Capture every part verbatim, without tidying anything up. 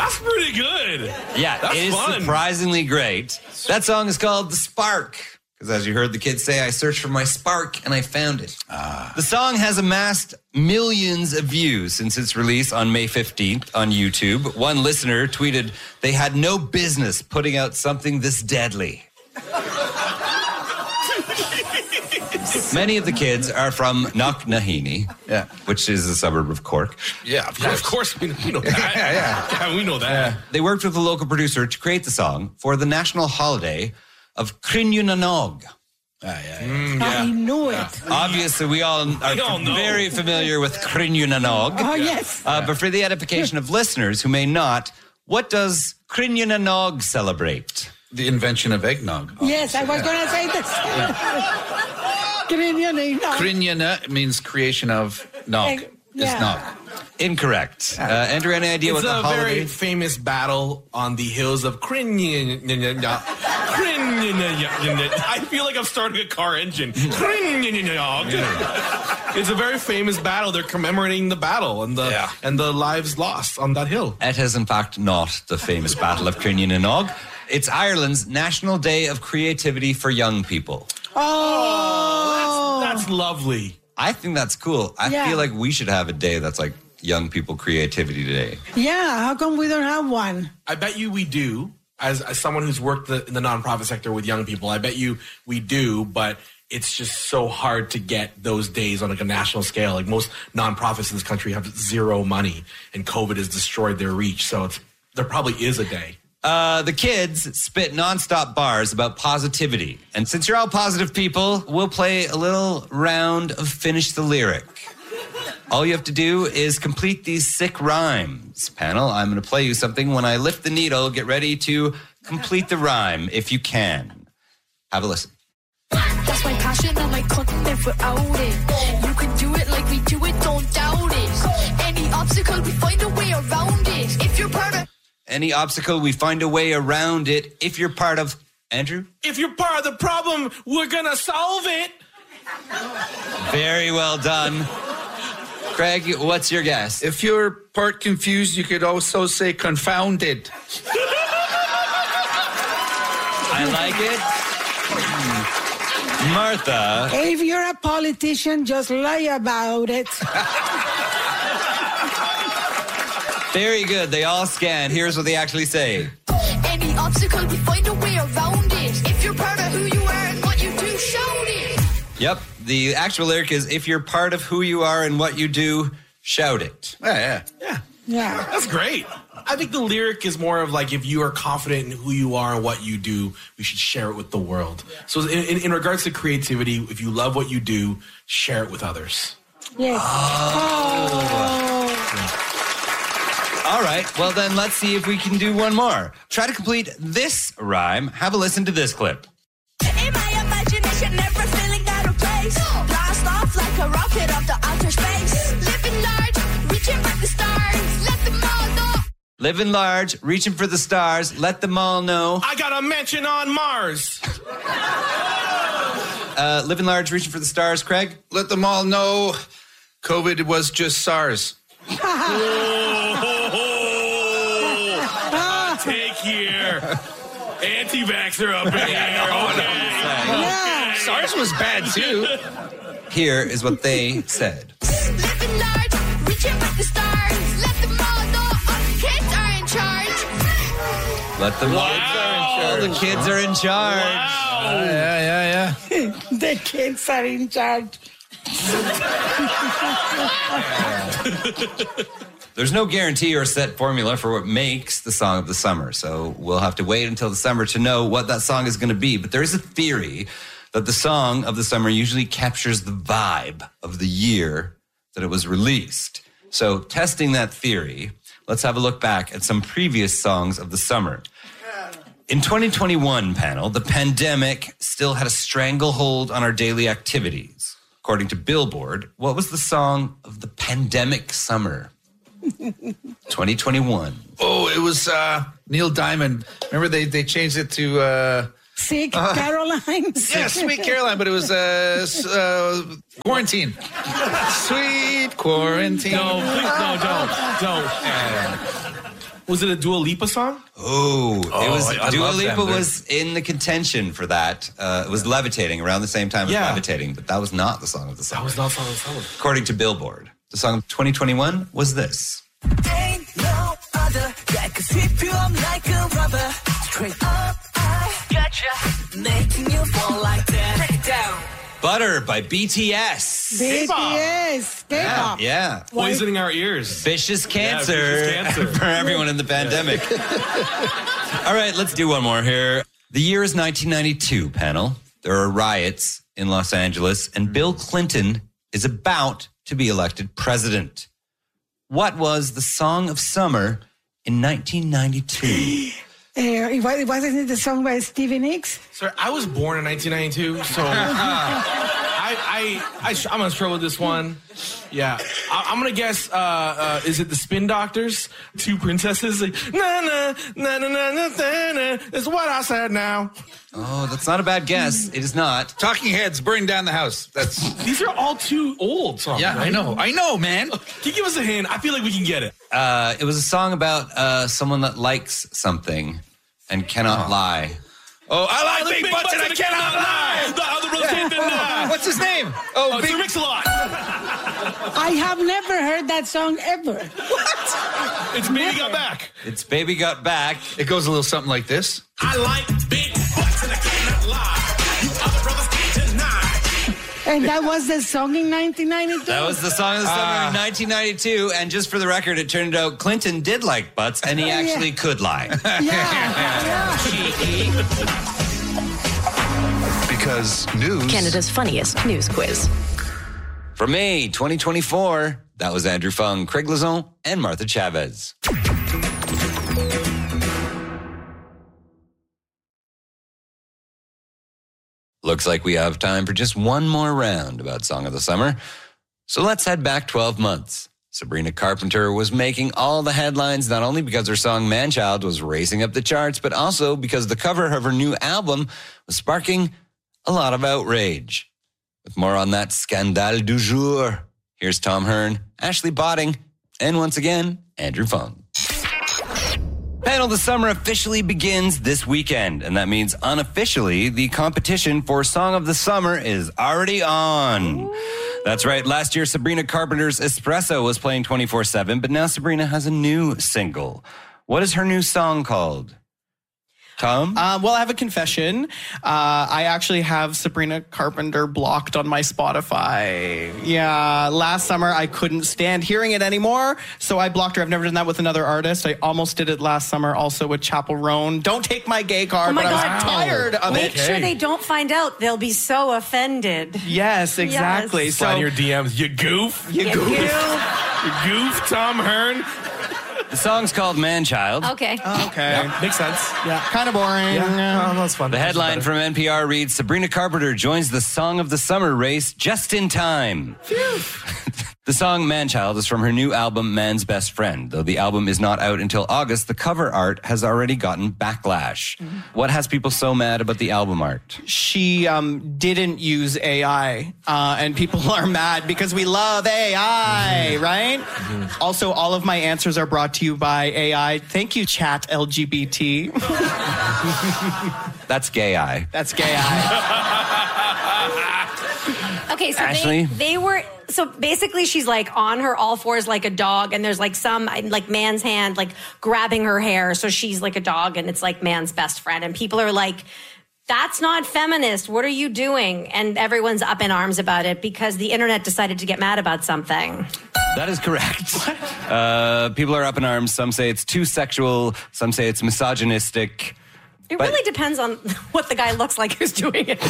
That's pretty good. Yeah, That's it is fun. surprisingly great. That song is called The Spark. Because as you heard the kids say, I searched for my spark and I found it. Ah. The song has amassed millions of views since its release on May fifteenth on YouTube. One listener tweeted, they had no business putting out something this deadly. Many of the kids are from Knocknaheeny, yeah. which is a suburb of Cork. Yeah, of course, yeah, of course we, we know that. yeah, yeah. yeah, we know that. Yeah. They worked with a local producer to create the song for the national holiday of Crinnunanog. Ah, yeah, yeah. Mm, yeah. I know it. Yeah. Obviously, we all are we all very familiar with Crinnunanog. Oh, yes. Uh, but for the edification of listeners who may not, what does Crinnunanog celebrate? The invention of eggnog. Yes, I was yeah. going to say this. Crinnunanog. Crinnuna means creation of nog. Egg, yeah. Is nog. Incorrect. Uh, Andrew, any idea it's what the a holiday? very famous battle on the hills of Crinnunanog. I feel like I'm starting a car engine. Crinnunanog. It's a very famous battle. They're commemorating the battle and the yeah. and the lives lost on that hill. It is in fact not the famous Battle of Crinnunanog. It's Ireland's National Day of Creativity for Young People. Oh, that's, that's lovely. I think that's cool. I yeah. feel like we should have a day that's like Young People Creativity Day. Yeah, how come we don't have one? I bet you we do. As, as someone who's worked the, in the nonprofit sector with young people, I bet you we do, but it's just so hard to get those days on like a national scale. Like most nonprofits in this country have zero money, and COVID has destroyed their reach. So it's, there probably is a day. Uh, the kids spit nonstop bars about positivity. And since you're all positive people, we'll play a little round of Finish the Lyric. All you have to do is complete these sick rhymes. Panel, I'm going to play you something. When I lift the needle, get ready to complete the rhyme if you can. Have a listen. That's my passion, I'm like content without it. You can do it like we do it, don't doubt it. Any obstacle, we find a way around it. If you're part of... Any obstacle, we find a way around it. If you're part of... Andrew? If you're part of the problem, we're going to solve it. Very well done. Craig, what's your guess? If you're part confused, you could also say confounded. I like it. Martha. If you're a politician, just lie about it. Very good. They all scan. Here's what they actually say. Any obstacle, we find a way around it. If you're part of who you are and what you do, shout it. Yep. The actual lyric is, if you're part of who you are and what you do, shout it. Yeah, yeah. Yeah. Yeah. That's great. I think the lyric is more of like, if you are confident in who you are and what you do, we should share it with the world. So in, in, in regards to creativity, if you love what you do, share it with others. Yes. Oh. Oh. Yeah. All right. Well, then let's see if we can do one more. Try to complete this rhyme. Have a listen to this clip. In my imagination, never feeling out of place. Blast off like a rocket off the outer space. Living large, reaching for the stars. Let them all know. Living large, reaching for the stars. Let them all know. I got a mention on Mars. uh, living large, reaching for the stars. Craig? Let them all know COVID was just SARS. Take here. Anti-vaxxer up in here. Yeah, okay. Yeah. Okay. SARS was bad, too. Here is what they said. Living large, reaching for the stars. Let them all know all the kids are in charge. Let the Wow. kids are in charge. The kids are in charge. Wow. Uh, yeah, yeah, yeah. The kids are in charge. There's no guarantee or set formula for what makes the song of the summer, so we'll have to wait until the summer to know what that song is going to be. But there is a theory that the song of the summer usually captures the vibe of the year that it was released. So testing that theory, let's have a look back at some previous songs of the summer. In twenty twenty-one, panel, the pandemic still had a stranglehold on our daily activities. According to Billboard, what was the song of the pandemic summer? twenty twenty-one. Oh, it was uh, Neil Diamond. Remember they, they changed it to... Uh, Sick uh, Caroline. Yeah, Sweet Caroline, but it was uh, uh, Quarantine. Sweet Quarantine. No, please, no, don't. Don't. Was it a Dua Lipa song? Oh, it Oh, was I- I Dua love them. Lipa They're- was in the contention for that. Uh, it was Levitating around the same time as Yeah. Levitating, but that was not the song of the That summer. was not song of the summer. According to Billboard, the song of twenty twenty-one was this. Ain't no other that can sweep you up like a rubber. Straight up, I gotcha. Making you fall like that. Break it down. Butter by B T S. B T S, K-pop. Yeah. Poisoning our ears. Vicious cancer, vicious cancer. for everyone in the pandemic. All right, let's do one more here. The year is nineteen ninety-two, panel. There are riots in Los Angeles, and Bill Clinton is about to be elected president. What was the song of summer in nineteen ninety-two? Uh, it wa- it wasn't it the song by Stevie Nicks? Sir, I was born in nineteen ninety-two, so I, I, I, sh- I'm gonna struggle with this one. Yeah, I, I'm gonna guess. Uh, uh, is it the Spin Doctors? Two princesses. Like, na na na na na na na na. It's what I said now. Oh, that's not a bad guess. It is not. Talking Heads, Burn Down the House. That's These are all too old songs. yeah, right? I know, I know, man. Can you give us a hint? I feel like we can get it. Uh, it was a song about uh, someone that likes something and cannot lie. Oh, I like The big, big butts and I cannot lie. The other brothers can't deny. What's his name? Oh, Oh, big. Sir Mix-a-Lot. I have never heard that song ever. It's Baby Got Back. It's Baby Got Back. It goes a little something like this. I like big butts and I cannot lie. You other brothers can't deny. And that was the song in nineteen ninety-two. That was the song of the summer in nineteen ninety-two. And just for the record, it turned out Clinton did like butts, and he actually could lie. Yeah, yeah. Because news. Canada's funniest news quiz. For May twenty twenty-four, that was Andrew Fung, Craig Lazon, and Martha Chavez. Looks like we have time for just one more round about Song of the Summer. So let's head back twelve months. Sabrina Carpenter was making all the headlines not only because her song Manchild was racing up the charts, but also because the cover of her new album was sparking a lot of outrage. With more on that scandale du jour, here's Tom Hearn, Ashley Botting, and once again, Andrew Fung. Panel of the Summer officially begins this weekend, and that means unofficially the competition for Song of the Summer is already on. That's right. Last year, Sabrina Carpenter's Espresso was playing twenty-four seven, but now Sabrina has a new single. What is her new song called? Tom? Uh, well, I have a confession. Uh, I actually have Sabrina Carpenter blocked on my Spotify. Yeah, last summer I couldn't stand hearing it anymore, so I blocked her. I've never done that with another artist. I almost did it last summer also with Chapel Roan. Don't take my gay card, Oh my but God. I was tired of Make it. sure they don't find out. They'll be so offended. Yes, exactly. Yes. Slide So your D Ms. You goof. you You go. do. You goof, Tom Hearn. The song's called Manchild. Okay. Okay. Makes sense. Yeah, kind of boring. Yeah, oh, that's fun. The headline from N P R reads, Sabrina Carpenter joins the Song of the Summer race just in time. The song Manchild is from her new album, Man's Best Friend. Though the album is not out until August, the cover art has already gotten backlash. What has people so mad about the album art? She um, didn't use A I, uh, and people are mad because we love A I, right? Also, all of my answers are brought to you by A I. Thank you, chat L G B T. That's gay eye. That's gay I. Okay, so Ashley? they, they were so basically she's like on her all fours like a dog, and there's like some like man's hand like grabbing her hair, so she's like a dog, and it's like man's best friend, and people are like, that's not feminist. What are you doing? And everyone's up in arms about it because the internet decided to get mad about something. That is correct. Uh, people are up in arms. Some say it's too sexual. Some say it's misogynistic. It But- really depends on what the guy looks like who's doing it.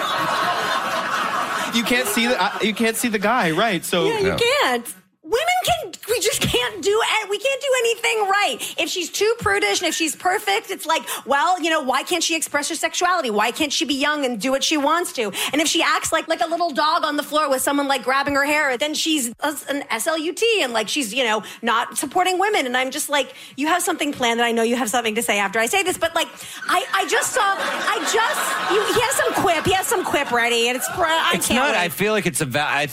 You can't see the uh, you can't see the guy, right? So Yeah, you can't. Women can, we just can't do, we can't do anything right. If she's too prudish and if she's perfect, it's like, well, you know, why can't she express her sexuality? Why can't she be young and do what she wants to? And if she acts like, like a little dog on the floor with someone like grabbing her hair, then she's a, an S L U T and like she's, you know, not supporting women. And I'm just like, you have something planned, and I know you have something to say after I say this, but like, I, I just saw, I just, you, he has some quip, he has some quip ready, and it's, I It's can't not. wait. I feel like it's a. Va- I